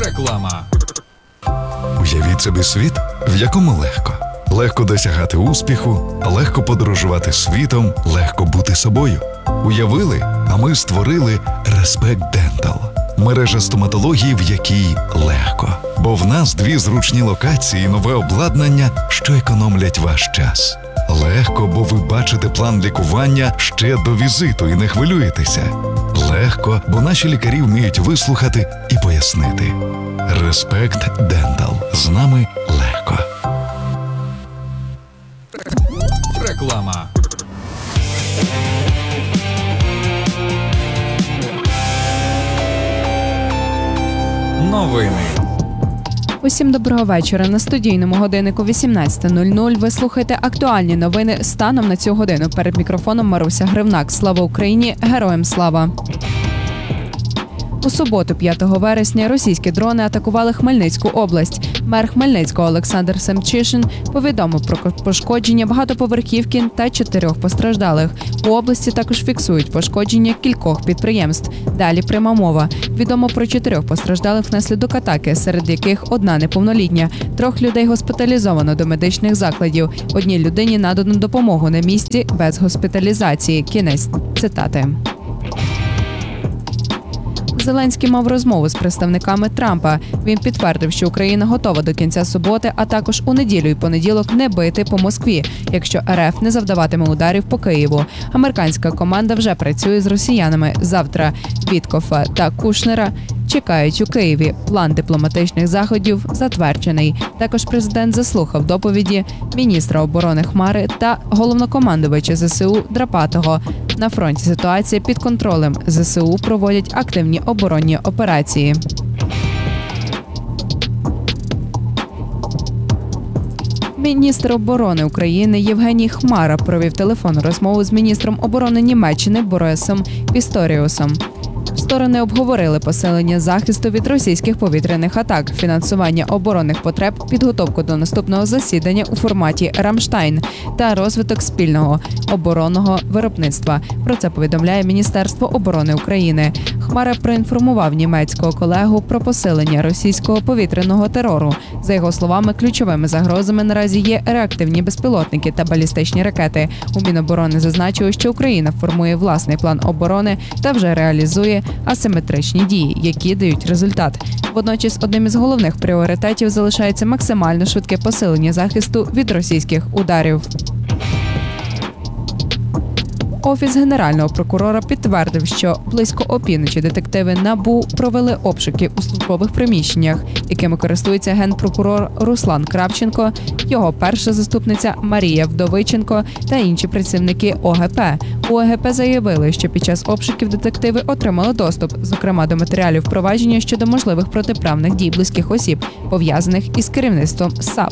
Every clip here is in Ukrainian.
Реклама. Уявіть собі світ, в якому легко. Легко досягати успіху, легко подорожувати світом, легко бути собою. Уявили, а ми створили Respect Dental. Мережа стоматології, в якій легко. Бо в нас 2 зручні локації і нове обладнання, що економлять ваш час. Легко, бо ви бачите план лікування ще до візиту і не хвилюєтеся. Легко, бо наші лікарі вміють вислухати і пояснити. Respect Dental. З нами легко. Реклама. Новини. Усім доброго вечора. На студійному годиннику 18:00 ви слухаєте актуальні новини станом на цю годину. Перед мікрофоном Маруся Гривнак. Слава Україні! Героям слава! У суботу, 5 вересня, російські дрони атакували Хмельницьку область. Мер Хмельницького Олександр Семчишин повідомив про пошкодження багатоповерхівки та 4 постраждалих. У області також фіксують пошкодження кількох підприємств. Далі пряма мова. Відомо про 4 постраждалих внаслідок атаки, серед яких 1 неповнолітня. 3 людей госпіталізовано до медичних закладів. 1 людині надано допомогу на місці без госпіталізації. Кінець цитати. Зеленський мав розмову з представниками Трампа. Він підтвердив, що Україна готова до кінця суботи, а також у неділю і понеділок не бити по Москві, якщо РФ не завдаватиме ударів по Києву. Американська команда вже працює з росіянами. Завтра Віткофа та Кушнера чекають у Києві. План дипломатичних заходів затверджений. Також президент заслухав доповіді міністра оборони Хмари та головнокомандувача ЗСУ Драпатого. На фронті ситуація під контролем. ЗСУ проводять активні оборонні операції. Міністр оборони України Євгеній Хмара провів телефонну розмову з міністром оборони Німеччини Борисом Пісторіусом. Сторони обговорили посилення захисту від російських повітряних атак, фінансування оборонних потреб, підготовку до наступного засідання у форматі «Рамштайн» та розвиток спільного оборонного виробництва. Про це повідомляє Міністерство оборони України. Хмара проінформував німецького колегу про посилення російського повітряного терору. За його словами, ключовими загрозами наразі є реактивні безпілотники та балістичні ракети. У Міноборони зазначили, що Україна формує власний план оборони та вже реалізує асиметричні дії, які дають результат. Водночас одним із головних пріоритетів залишається максимально швидке посилення захисту від російських ударів. Офіс Генерального прокурора підтвердив, що близько опівночі детективи НАБУ провели обшуки у службових приміщеннях, якими користується генпрокурор Руслан Кравченко, його перша заступниця Марія Вдовиченко та інші працівники ОГП. У ОГП заявили, що під час обшуків детективи отримали доступ, зокрема до матеріалів провадження щодо можливих протиправних дій близьких осіб, пов'язаних із керівництвом САП.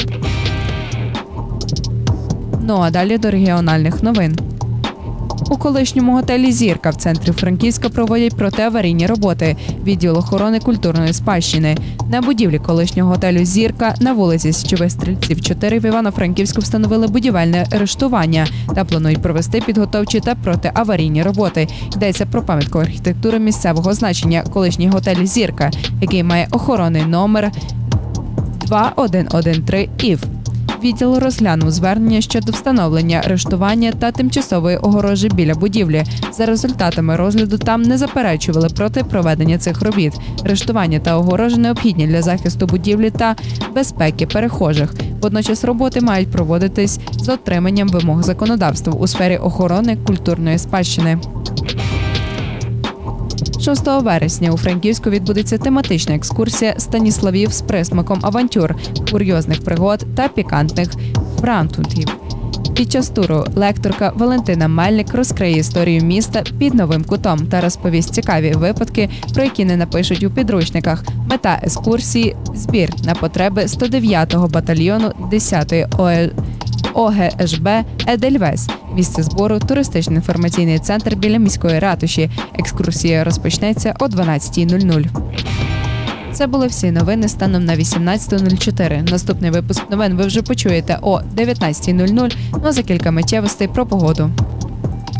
Ну а далі до регіональних новин. У колишньому готелі «Зірка» в центрі Франківська проводять протиаварійні роботи. Відділ охорони культурної спадщини. На будівлі колишнього готелю «Зірка» на вулиці Січових Стрільців, 4 в Івано-Франківську встановили будівельне арештування та планують провести підготовчі та протиаварійні роботи. Йдеться про пам'ятку архітектури місцевого значення колишній готель «Зірка», який має охоронний номер 2113 ІВ. Відділ розглянув звернення щодо встановлення арештування та тимчасової огорожі біля будівлі. За результатами розгляду там не заперечували проти проведення цих робіт. Арештування та огорожі необхідні для захисту будівлі та безпеки перехожих. Водночас роботи мають проводитись з дотриманням вимог законодавства у сфері охорони культурної спадщини. 6 вересня у Франківську відбудеться тематична екскурсія Станіславів з присмаком авантюр, курйозних пригод та пікантних франтутів. Під час туру лекторка Валентина Мельник розкриє історію міста під новим кутом та розповість цікаві випадки, про які не напишуть у підручниках. Мета екскурсії – збір на потреби 109-го батальйону 10-ї ОГШБ «Едельвейс». Місце збору – туристичний інформаційний центр біля міської ратуші. Екскурсія розпочнеться о 12:00. Це були всі новини станом на 18:04. Наступний випуск новин ви вже почуєте о 19:00, а за кілька миттєвостей про погоду.